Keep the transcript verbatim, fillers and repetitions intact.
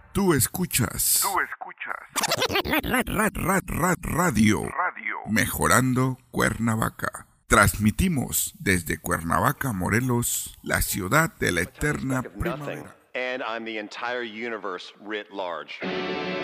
Tú escuchas. Tú escuchas. Rad, rad, rad, rad, radio. Radio. Mejorando Cuernavaca. Transmitimos desde Cuernavaca, Morelos, la ciudad de la eterna primavera. And I'm the entire universe writ large.